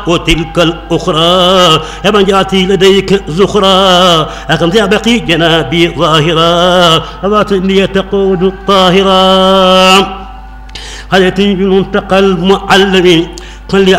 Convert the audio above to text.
وتلك الأخرى يا من يأتي لديك زخرا أغمض بقي جنابي ظاهرا وباطني تقود الطاهرا هذا تنجل منتقى المعلم كل